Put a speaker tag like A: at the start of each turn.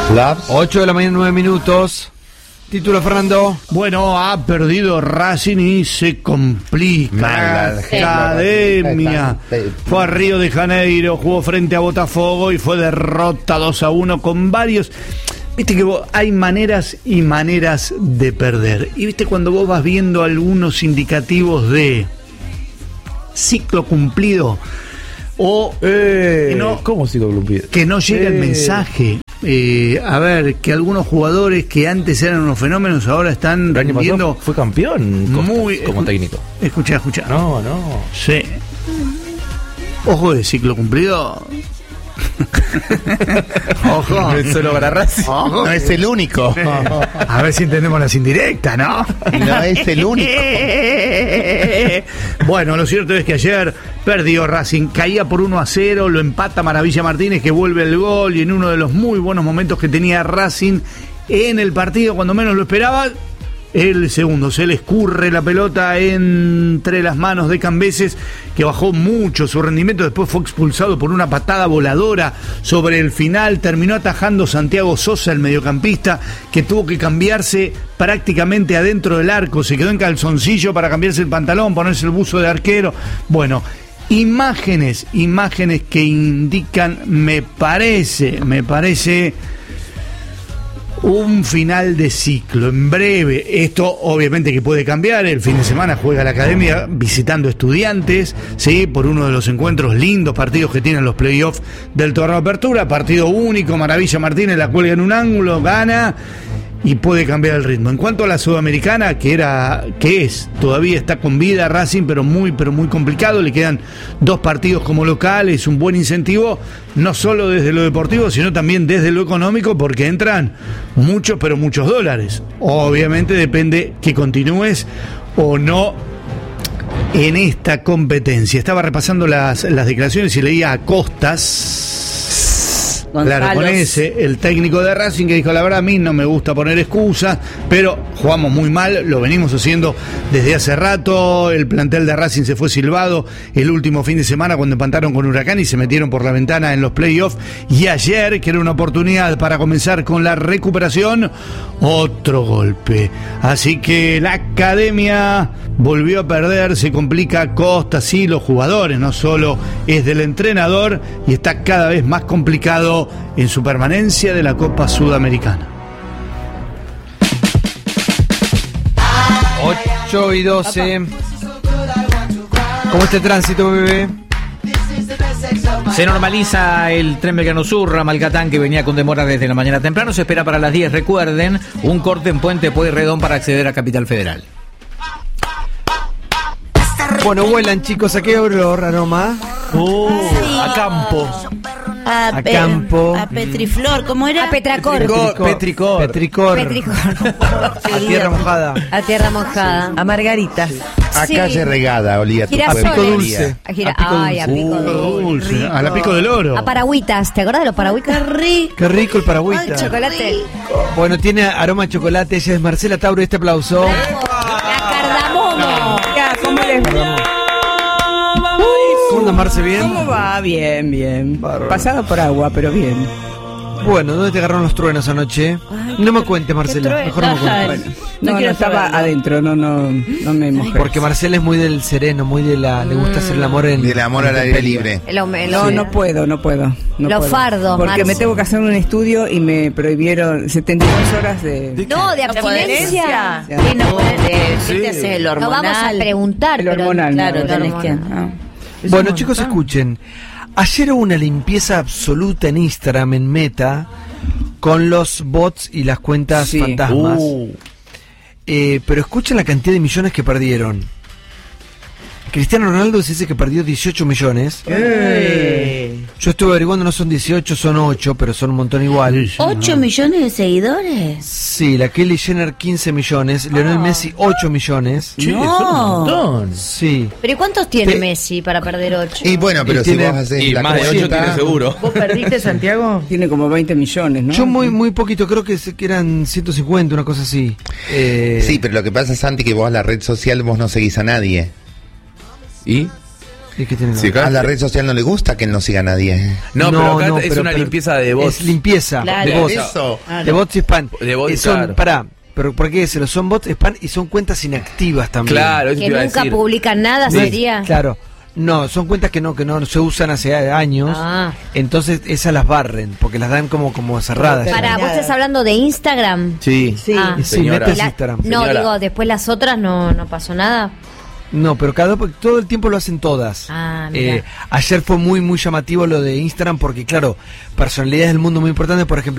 A: Labs.
B: 8 de la mañana, 9 minutos. Título, Fernando.
C: Bueno, ha perdido Racing y se complica. La Academia fue a Río de Janeiro, jugó frente a Botafogo y fue derrota 2-1 con varios... Viste que hay maneras y maneras de perder. Y viste cuando vos vas viendo algunos indicativos de ciclo cumplido o
A: ¿cómo ciclo cumplido?
C: Que no llega el mensaje. A ver, que algunos jugadores que antes eran unos fenómenos ahora están viendo.
A: Fue campeón
C: muy
A: como técnico.
C: Escuchá.
A: No.
C: Sí. Ojo de ciclo cumplido. Ojo.
A: No es solo para Racing.
C: Ojo.
A: No es el único.
C: A ver si entendemos las indirectas, ¿no?
A: No es el único.
C: Bueno, lo cierto es que ayer perdió Racing, caía por 1-0, lo empata Maravilla Martínez, que vuelve el gol, y en uno de los muy buenos momentos que tenía Racing en el partido, cuando menos lo esperaba, el segundo, se le escurre la pelota entre las manos de Cambeses, que bajó mucho su rendimiento, después fue expulsado por una patada voladora sobre el final, terminó atajando Santiago Sosa, el mediocampista, que tuvo que cambiarse prácticamente adentro del arco, se quedó en calzoncillo para cambiarse el pantalón, ponerse el buzo de arquero. Bueno, imágenes que indican, me parece un final de ciclo en breve. Esto obviamente que puede cambiar. El fin de semana juega la Academia visitando Estudiantes, ¿sí? Por uno de los encuentros lindos, partidos que tienen los playoffs del torneo de apertura. Partido único, Maravilla Martínez la cuelga en un ángulo, gana y puede cambiar el ritmo. En cuanto a la Sudamericana, todavía está con vida Racing, pero muy complicado. Le quedan 2 partidos como local, es un buen incentivo, no solo desde lo deportivo, sino también desde lo económico, porque entran muchos dólares. Obviamente depende que continúes o no en esta competencia. Estaba repasando las declaraciones y leía a Costas, claro, con ese, el técnico de Racing, que dijo: la verdad, a mí no me gusta poner excusas, pero jugamos muy mal, lo venimos haciendo desde hace rato. El plantel de Racing se fue silbado el último fin de semana cuando empataron con Huracán y se metieron por la ventana en los playoffs, y ayer, que era una oportunidad para comenzar con la recuperación, otro golpe. Así que la Academia volvió a perder, se complica Costa, sí, los jugadores, no solo es del entrenador, y está cada vez más complicado en su permanencia de la Copa Sudamericana.
B: 8:12. ¿Cómo está el tránsito, bebé?
D: Se normaliza el tren Belgrano Sur, Ramalcatán, que venía con demora desde la mañana temprano. Se espera para las 10. Recuerden, un corte en Puente Pueyrredón para acceder a Capital Federal.
B: Bueno, vuelan, chicos. ¿A qué hora, Aroma?
A: A campo.
E: A
B: campo.
E: A Petriflor, ¿cómo era?
F: A Petracor.
B: Petricor. A tierra mojada.
F: A tierra mojada.
E: A Margarita.
A: A calle regada, olía tu
F: Girasoles.
B: A pico dulce.
F: A pico dulce.
C: A la Pico del Oro.
F: A Paragüitas. ¿Te acordás de los Paragüitas?
B: Qué rico el paragüita.
F: Ay, chocolate.
B: Bueno, tiene aroma a chocolate. Ella es Marcela Tauro. Este aplauso.
F: La cardamomo.
E: ¿Cómo les va?
B: ¿Cómo anda, Marce? ¿Bien?
E: ¿Cómo va? Bien.
B: Bárbaro.
E: Pasado por agua, pero bien.
B: Bueno, ¿dónde te agarraron los truenos anoche? No me cuentes, Marcela. Mejor no me cuentes.
E: No estaba adentro, no me mojé.
B: Porque Marcela es muy del sereno, muy de la... Le gusta hacer el amor en...
A: Del amor al aire libre.
E: No puedo. No
F: Los
E: puedo.
F: fardos,
E: porque
F: Marce.
E: me tengo que hacer un estudio y me prohibieron 72 horas de...
F: No, de abstinencia.
E: Sí,
G: Sí, no puedes, ¿qué te hace el
F: No
G: hormonal?
F: vamos a preguntar,
E: El
F: pero
E: hormonal,
G: Claro,
E: no,
G: tenés que...
B: Bueno, chicos, escuchen. Ayer hubo una limpieza absoluta en Instagram, en Meta, con los bots y las cuentas fantasmas. Pero escuchen la cantidad de millones que perdieron. Cristiano Ronaldo se dice que perdió 18 millones. Yo estuve averiguando, no son 18, son 8, pero son un montón igual.
G: ¿8 millones de seguidores?
B: Sí, la Kylie Jenner 15 millones, Lionel Messi 8 millones.
G: No.
B: Sí.
F: ¿Pero cuántos tiene Messi para perder 8?
A: Y bueno, pero
B: Y
A: si
B: tiene-
A: vos haces
D: Y
A: la
D: más de 8
A: cuenta-
D: tiene seguro.
E: ¿Vos perdiste, Santiago? Tiene como 20 millones, ¿no?
B: Yo muy poquito, creo que eran 150, una cosa así.
A: Sí, pero lo que pasa, Santi, que vos a la red social vos no seguís a nadie.
D: ¿Y?
B: ¿Y qué tiene?
H: Sí,
A: A la red social no le gusta que no siga a nadie.
H: No, pero acá es una limpieza de bots.
B: Es limpieza
G: Claro.
B: de bots.
A: Eso.
B: De bots y spam.
H: De bots,
B: Son,
H: claro.
B: pero ¿por qué decirlo? Son bots, spam y son cuentas inactivas también.
H: Claro, eso
F: Que
H: te iba a
F: nunca
H: decir.
F: publican nada,
B: No es-
F: sería.
B: Claro. No, son cuentas que no se usan hace años.
F: Ah.
B: Entonces esas las barren, porque las dan como cerradas.
F: Para, vos estás hablando de Instagram.
B: Sí.
E: Sí.
F: Ah.
B: Sí,
H: Señora.
B: metes
F: La-
B: Instagram.
F: no,
H: Señora.
F: digo, después las otras no pasó nada.
B: No, pero todo el tiempo lo hacen todas.
F: Ah, mirá.
B: Ayer fue muy llamativo lo de Instagram porque, claro, personalidades del mundo muy importantes, por ejemplo,